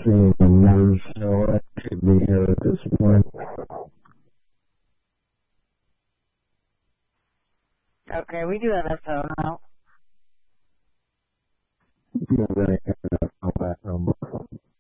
seeing more cell activity here at this point. Okay, we do have a phone out. Right.